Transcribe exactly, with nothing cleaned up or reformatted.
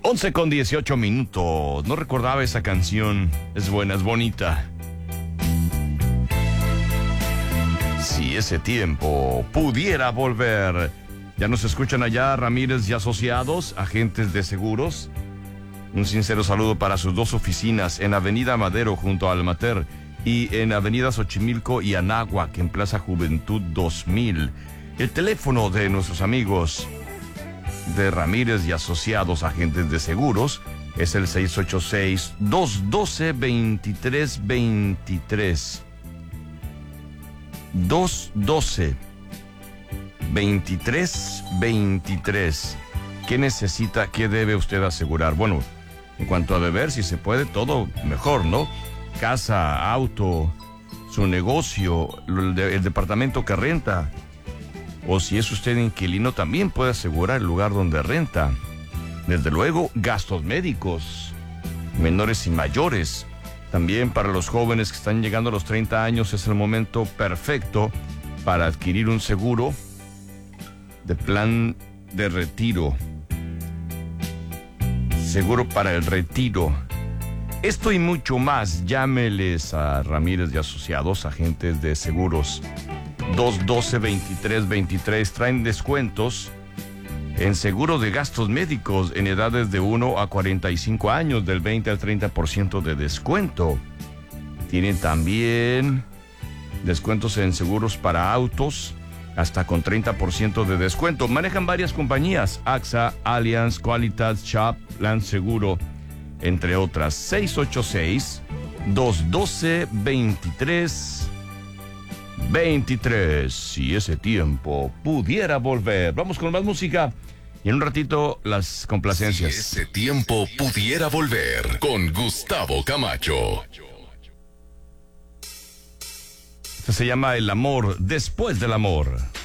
once con dieciocho minutos. No recordaba esa canción. Es buena, es bonita. Si ese tiempo pudiera volver. Ya nos escuchan allá Ramírez y Asociados, agentes de seguros. Un sincero saludo para sus dos oficinas en Avenida Madero junto a Almater y en Avenida Xochimilco y Anáhuac en Plaza Juventud dos mil. El teléfono de nuestros amigos de Ramírez y Asociados, agentes de seguros, es el seis ocho seis, dos uno dos, dos tres dos tres. dos uno dos, dos tres dos tres. ¿Qué necesita, qué debe usted asegurar? Bueno, en cuanto a deber, si se puede, todo mejor, ¿no? Casa, auto, su negocio, el, de, el departamento que renta. O si es usted inquilino, también puede asegurar el lugar donde renta. Desde luego, gastos médicos, menores y mayores. También para los jóvenes que están llegando a los treinta años es el momento perfecto para adquirir un seguro de plan de retiro. Seguro para el retiro. Esto y mucho más, llámeles a Ramírez y Asociados, agentes de seguros. dos uno dos, dos tres dos tres. Traen descuentos en seguro de gastos médicos en edades de uno a cuarenta y cinco años, del veinte al treinta por ciento de descuento. Tienen también descuentos en seguros para autos, hasta con treinta por ciento de descuento. Manejan varias compañías: A X A, Allianz, Qualitas, Shop, Plan Seguro, entre otras. seis ocho seis, dos uno dos, dos tres dos tres. Si ese tiempo pudiera volver. Vamos con más música y en un ratito las complacencias. Si ese tiempo pudiera volver, con Gustavo Camacho. Esto se llama El amor después del amor.